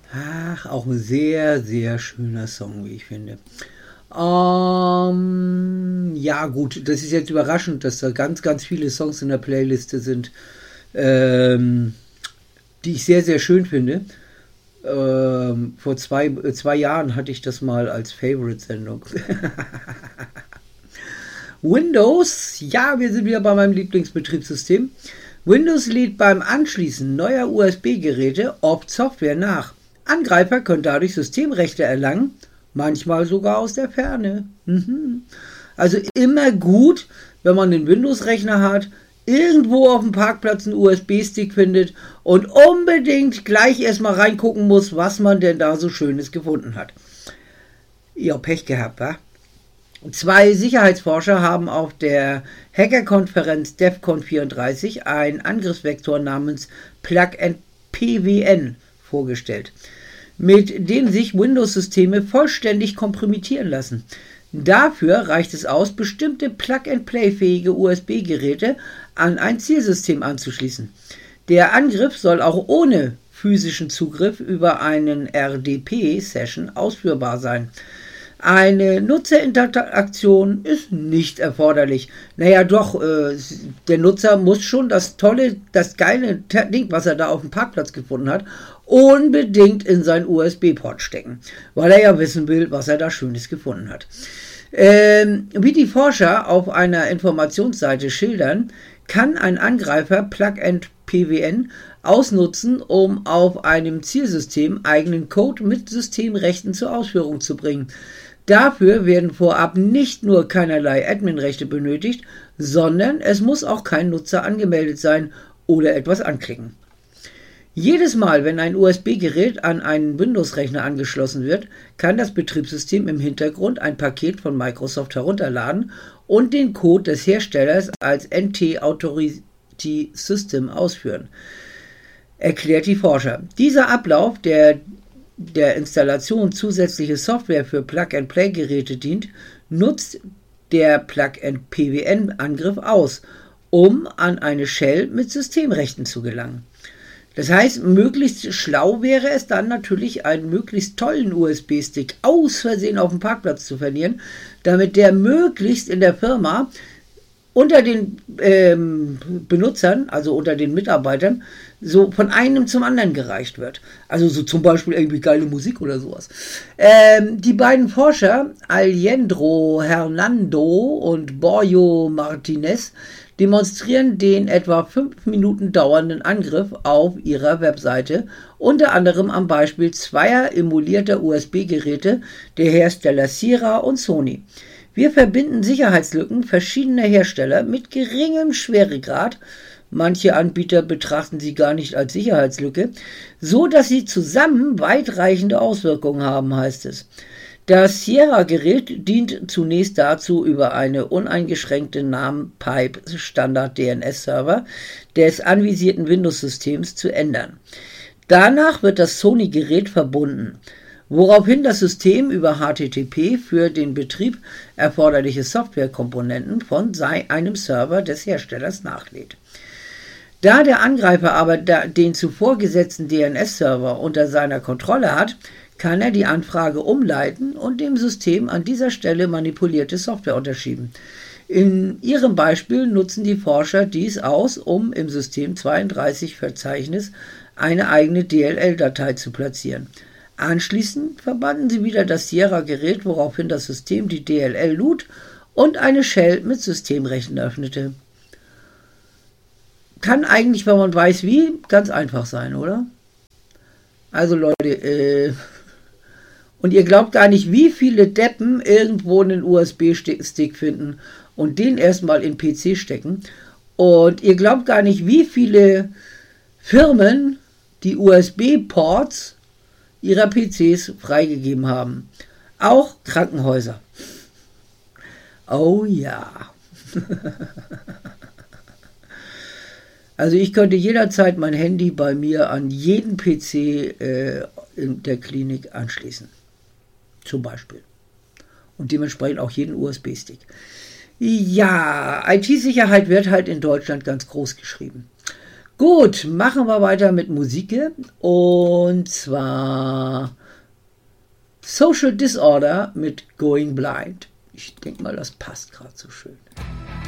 Ach, auch ein sehr, sehr schöner Song, wie ich finde. Ja, gut, das ist jetzt überraschend, dass da ganz, ganz viele Songs in der Playliste sind, ähm, die ich sehr, sehr schön finde. Vor zwei Jahren hatte ich das mal als Favorite-Sendung. Windows, ja, wir sind wieder bei meinem Lieblingsbetriebssystem. Windows lädt beim Anschließen neuer USB-Geräte oft Software nach. Angreifer können dadurch Systemrechte erlangen, manchmal sogar aus der Ferne. Also immer gut, wenn man einen Windows-Rechner hat, irgendwo auf dem Parkplatz einen USB-Stick findet und unbedingt gleich erstmal reingucken muss, was man denn da so Schönes gefunden hat. Ja, Pech gehabt, wa? Zwei Sicherheitsforscher haben auf der Hackerkonferenz DEFCON 34 einen Angriffsvektor namens Plug-and-PWN vorgestellt, mit dem sich Windows-Systeme vollständig kompromittieren lassen. Dafür reicht es aus, bestimmte Plug-and-Play-fähige USB-Geräte an ein Zielsystem anzuschließen. Der Angriff soll auch ohne physischen Zugriff über einen RDP-Session ausführbar sein. Eine Nutzerinteraktion ist nicht erforderlich. Naja, doch, der Nutzer muss schon das geile Ding, was er da auf dem Parkplatz gefunden hat, unbedingt in seinen USB-Port stecken, weil er ja wissen will, was er da Schönes gefunden hat. Wie die Forscher auf einer Informationsseite schildern, kann ein Angreifer Plug-and-PWN ausnutzen, um auf einem Zielsystem eigenen Code mit Systemrechten zur Ausführung zu bringen. Dafür werden vorab nicht nur keinerlei Adminrechte benötigt, sondern es muss auch kein Nutzer angemeldet sein oder etwas anklicken. Jedes Mal, wenn ein USB-Gerät an einen Windows-Rechner angeschlossen wird, kann das Betriebssystem im Hintergrund ein Paket von Microsoft herunterladen und den Code des Herstellers als NT Authority System ausführen, erklärt die Forscher. Dieser Ablauf, der Installation zusätzliche Software für Plug-and-Play-Geräte dient, nutzt der Plug-and-PWN-Angriff aus, um an eine Shell mit Systemrechten zu gelangen. Das heißt, möglichst schlau wäre es dann natürlich, einen möglichst tollen USB-Stick aus Versehen auf dem Parkplatz zu verlieren, damit der möglichst in der Firma unter den Benutzern, also unter den Mitarbeitern, so von einem zum anderen gereicht wird. Also so zum Beispiel irgendwie geile Musik oder sowas. Die beiden Forscher, Alejandro Hernando und Borjo Martinez, demonstrieren den etwa 5 Minuten dauernden Angriff auf ihrer Webseite, unter anderem am Beispiel zweier emulierter USB-Geräte der Hersteller Sierra und Sony. Wir verbinden Sicherheitslücken verschiedener Hersteller mit geringem Schweregrad, manche Anbieter betrachten sie gar nicht als Sicherheitslücke, so dass sie zusammen weitreichende Auswirkungen haben, heißt es. Das Sierra-Gerät dient zunächst dazu, über eine uneingeschränkte Namen-Pipe Standard-DNS-Server des anvisierten Windows-Systems zu ändern. Danach wird das Sony-Gerät verbunden, woraufhin das System über HTTP für den Betrieb erforderliche Softwarekomponenten von einem Server des Herstellers nachlädt. Da der Angreifer aber den zuvor gesetzten DNS-Server unter seiner Kontrolle hat, kann er die Anfrage umleiten und dem System an dieser Stelle manipulierte Software unterschieben. In ihrem Beispiel nutzen die Forscher dies aus, um im System 32-Verzeichnis eine eigene DLL-Datei zu platzieren. Anschließend verbanden sie wieder das Sierra-Gerät, woraufhin das System die DLL lud und eine Shell mit Systemrechten öffnete. Kann eigentlich, wenn man weiß wie, ganz einfach sein, oder? Also Leute, und ihr glaubt gar nicht, wie viele Deppen irgendwo einen USB-Stick finden und den erstmal in den PC stecken. Und ihr glaubt gar nicht, wie viele Firmen die USB-Ports ihrer PCs freigegeben haben. Auch Krankenhäuser. Oh ja. Also ich könnte jederzeit mein Handy bei mir an jeden PC in der Klinik anschließen. Zum Beispiel. Und dementsprechend auch jeden USB-Stick. Ja, IT-Sicherheit wird halt in Deutschland ganz groß geschrieben. Gut, machen wir weiter mit Musik. Und zwar Social Disorder mit Going Blind. Ich denke mal, das passt gerade so schön.